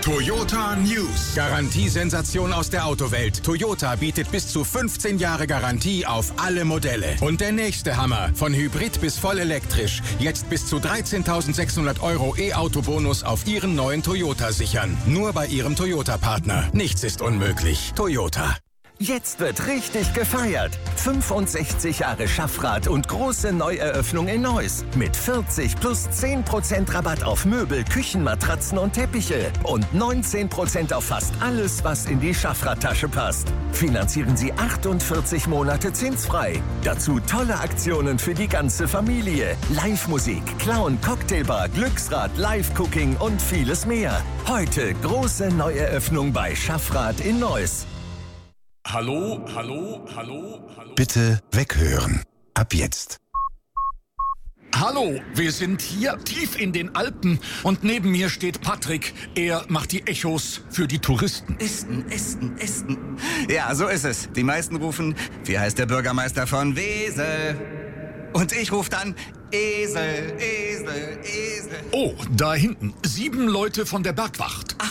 Toyota News. Garantiesensation aus der Autowelt. Toyota bietet bis zu 15 Jahre Garantie auf alle Modelle. Und der nächste Hammer. Von Hybrid bis voll elektrisch. Jetzt bis zu 13.600 € E-Auto-Bonus auf Ihren neuen Toyota sichern. Nur bei Ihrem Toyota-Partner. Nichts ist unmöglich. Toyota. Jetzt wird richtig gefeiert. 65 Jahre Schaffrath und große Neueröffnung in Neuss. Mit 40 plus 10% Rabatt auf Möbel, Küchenmatratzen und Teppiche. Und 19% auf fast alles, was in die Schaffrath-Tasche passt. Finanzieren Sie 48 Monate zinsfrei. Dazu tolle Aktionen für die ganze Familie. Live-Musik, Clown, Cocktailbar, Glücksrad, Live-Cooking und vieles mehr. Heute große Neueröffnung bei Schaffrath in Neuss. Hallo. Bitte weghören. Ab jetzt. Hallo, wir sind hier tief in den Alpen und neben mir steht Patrick. Er macht die Echos für die Touristen. Esten. Ja, so ist es. Die meisten rufen, wie heißt der Bürgermeister von Wesel? Und ich rufe dann, Esel. Oh, da hinten. 7 Leute von der Bergwacht. 8.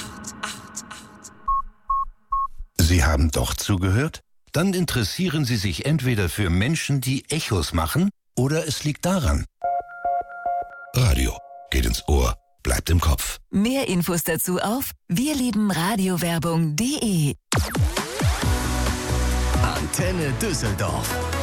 Sie haben doch zugehört? Dann interessieren Sie sich entweder für Menschen, die Echos machen, oder es liegt daran. Radio geht ins Ohr, bleibt im Kopf. Mehr Infos dazu auf wirliebenradiowerbung.de. Antenne Düsseldorf.